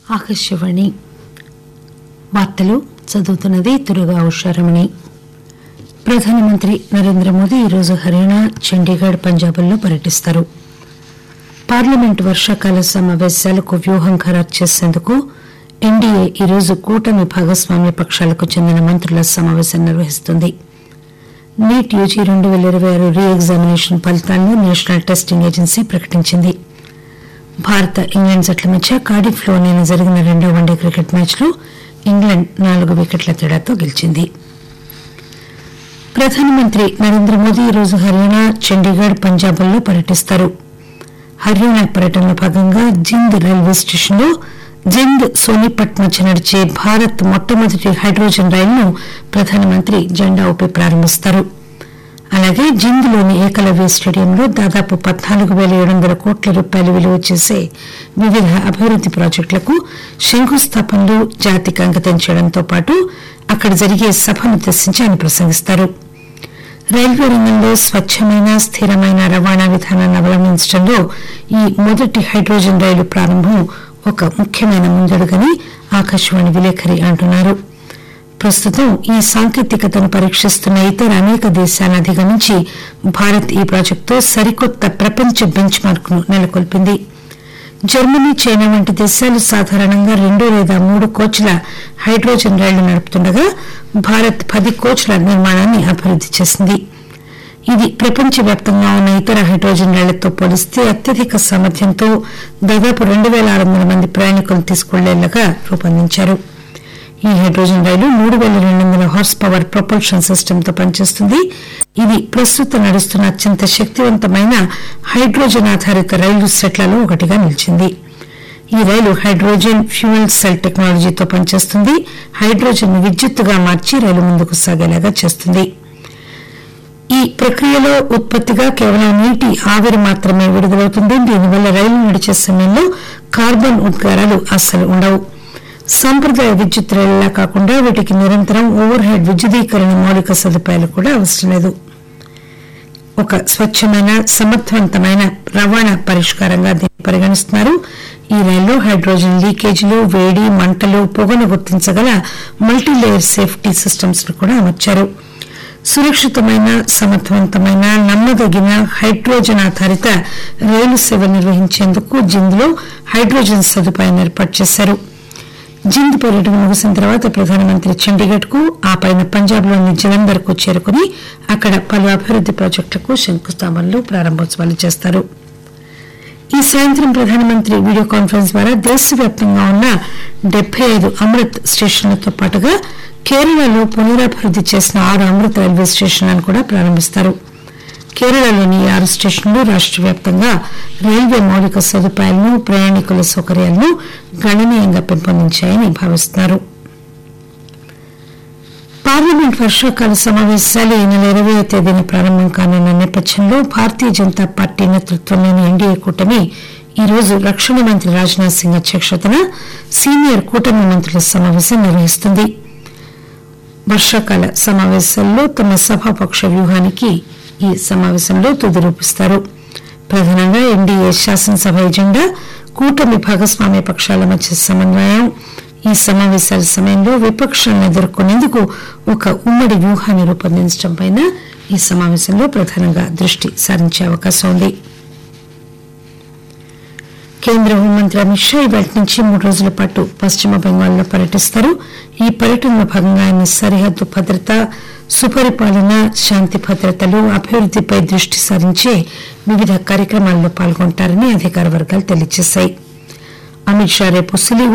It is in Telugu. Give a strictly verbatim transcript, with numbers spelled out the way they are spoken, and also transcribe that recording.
ఆకాశవాణి వార్తలు చదువుతున్నది దుర్గా ఉషారమణి. ప్రధానమంత్రి నరేంద్ర మోదీ ఈరోజు హర్యానా, చండీగఢ్, పంజాబ్ల్లో పర్యటిస్తారు. పార్లమెంటు వర్షాకాల సమావేశాలకు వ్యూహం ఖరారు చేసేందుకు ఎన్డీఏ ఈరోజు కూటమి భాగస్వామ్య పక్షాలకు చెందిన మంత్రుల సమావేశం నిర్వహిస్తుంది. నీట్ యూజీ రెండు పేల ఇరవై ఆరు రీ ఎగ్జామినేషన్ ఫలితాలను నేషనల్ టెస్టింగ్ ఏజెన్సీ ప్రకటించింది. భారత ఇంగ్లాండ్ జట్ల మధ్య కార్డిఫ్లో నిన్న జరిగిన రెండో వన్డే క్రికెట్ మ్యాచ్లో ఇంగ్లాండ్ నాలుగు వికెట్ల తేడాతో గెలిచింది. ప్రధానమంత్రి నరేంద్ర మోదీ ఈరోజు హర్యానా, చండీగఢ్, పంజాబ్ల్లో పర్యటిస్తారు. హర్యానా పర్యటనలో భాగంగా జింద్ రైల్వే స్టేషన్లో జింద్ సోనిపట్ మధ్య నడిచే భారత్ మొట్టమొదటి హైడ్రోజన్ రైలును ప్రధానమంత్రి జెండా ఊపి ప్రారంభిస్తారు. అలాగే జింద్లోని ఏకలవ్య స్టేడియంలో దాదాపు పద్నాలుగు పేల ఏడు వందల కోట్ల రూపాయలు విలువ చేసే వివిధ అభివృద్ది ప్రాజెక్టులకు శంకుస్థాపనలు, జాతికి అంకితం చేయడంతో పాటు అక్కడ జరిగే సభనుద్దేశించి ఆయన ప్రసంగిస్తారు. రైల్వే రంగంలో స్వచ్చమైన, స్థిరమైన రవాణా విధానాన్ని అవలంబించడంలో ఈ మొదటి హైడ్రోజన్ రైలు ప్రారంభం ఒక ముఖ్యమైన ముందడుగని ఆకాశవాణి విలేకరి అంటున్నారు. ప్రస్తుతం ఈ సాంకేతికతను పరీక్షిస్తున్న ఇతర అనేక దేశాలను అధిగమించి భారత్ ఈ ప్రాజెక్టుతో సరికొత్త ప్రపంచ బెంచ్ మార్క్ ను నెలకొల్పింది. జర్మనీ, చైనా వంటి దేశాలు సాధారణంగా రెండు లేదా మూడు కోచ్ల హైడ్రోజన్ రైళ్లు నడుపుతుండగా భారత్ పది కోచ్ల నిర్మాణాన్ని అభివృద్ది చేసింది. ఇది ప్రపంచవ్యాప్తంగా ఉన్న ఇతర హైడ్రోజన్ రైళ్లతో పోలిస్తే అత్యధిక సామర్థ్యంతో దాదాపు రెండు పేల ఆరు వందల మంది ప్రయాణికులను తీసుకువెళ్లేలాగా రూపొందించారు. ఈ హైడ్రోజన్ రైలు మూడు పేల రెండు వందల హార్స్ పవర్ ప్రొపల్షన్ సిస్టమ్ తో పనిచేస్తుంది. ఇది ప్రస్తుతం నడుస్తున్న అత్యంత శక్తివంతమైన హైడ్రోజన్ ఆధారిత రైలు సెట్లలో ఒకటిగా నిలిచింది. ఈ రైలు హైడ్రోజన్ ఫ్యూయల్ సెల్ టెక్నాలజీతో పనిచేస్తుంది. హైడ్రోజన్ ను విద్యుత్తుగా మార్చి రైలు ముందుకు సాగేలాగా చేస్తుంది. ఈ ప్రక్రియలో ఉత్పత్తిగా కేవలం నీటి ఆవిరి మాత్రమే విడుదలవుతుంది. దీనివల్ల రైలు నడిచే సమయంలో కార్బన్ ఉద్గారాలు అస్సలు ఉండవు. సంప్రదాయ విద్యుత్ రైళ్లా కాకుండా వీటికి నిరంతరం ఓవర్ హెడ్ విద్యుదీకరణ మౌలిక సదుపాయాలు కూడా అవసరం లేదు. ఒక స్వచ్చమైన, సమర్థవంతమైన రవాణా పరిష్కారంగా దీన్ని పరిగణిస్తున్నారు. ఈ రైల్లో హైడ్రోజన్ లీకేజీలు, వేడి, మంటలు, పొగను గుర్తించగల మల్టీలేయర్ సేఫ్టీ సిస్టమ్స్ ను కూడా అమర్చారు. సురక్షితమైన, సమర్థవంతమైన, నమ్మదగిన హైడ్రోజన్ ఆధారిత రైలు సేవ నిర్వహించేందుకు జింద్ లో హైడ్రోజన్ సదుపాయాన్ని ఏర్పాటు చేశారు. జింద్ పర్యటన ముగిసిన తర్వాత ప్రధానమంత్రి చండీగఢ్ కు, ఆ పైన పంజాబ్ లోని జలంధర్ కు చేరుకుని అక్కడ పలు అభివృద్ది ప్రాజెక్టులకు శంకుస్థాపనలు, ప్రారంభోత్సవాలు చేస్తారు. ఈ సాయంత్రం ప్రధానమంత్రి వీడియో కాన్ఫరెన్స్ ద్వారా దేశవ్యాప్తంగా ఉన్న డెబ్బై ఐదు అమృత్ స్టేషన్లతో పాటుగా కేరళలో పునరాభివృద్ది చేసిన ఆరు అమృత్ రైల్వే స్టేషన్లను కూడా ప్రారంభిస్తారు. కేరళలోని ఈ ఆరు స్టేషన్లు రాష్ట్ర వ్యాప్తంగా రైల్వే మౌలిక సదుపాయాలను, ప్రయాణికుల సౌకర్యాలను గణనీయంగా పెంపొందించాయని భావిస్తున్నారు. పార్లమెంట్ వర్షాకాల సమావేశాలు ఈ నెల ఇరవై తేదీన ప్రారంభం కానున్న నేపథ్యంలో భారతీయ జనతా పార్టీ నేతృత్వంలోని ఎన్డీఏ కూటమి ఈరోజు రక్షణ మంత్రి రాజ్నాథ్ సింగ్ అధ్యక్షతన సీనియర్ కూటమి మంత్రుల సమావేశం నిర్వహిస్తుంది. వర్షాకాల సమావేశాల్లో తమ సభాపక్ష వ్యూహానికి ఈ సమావేశంలో తుది రూపిస్తారు. ప్రధానంగా ఎన్డీఏ శాసనసభ ఎజెండా, కూటమి భాగస్వామ్య పక్షాల మధ్య సమన్వయం, ఈ సమావేశాల సమయంలో విపక్షాలను ఎదుర్కొనేందుకు ఒక ఉమ్మడి వ్యూహాన్ని రూపొందించడంపై ఈ సమావేశంలో ప్రధానంగా దృష్టి సారించే అవకాశం ఉంది. కేంద్ర హోంమంత్రి అమిత్ షా ఇవాళ నుంచి మూడు రోజుల పాటు పశ్చిమ బెంగాల్లో పర్యటిస్తారు. ఈ పర్యటనలో భాగంగా ఆయన సరిహద్దు భద్రత, సుపరిపాలన, శాంతి భద్రతలు, అభివృద్దిపై దృష్టి సారించే వివిధ కార్యక్రమాల్లో పాల్గొంటారని అధికార వర్గాలు తెలియజేశాయి. అమిత్ షా రేపు సిలి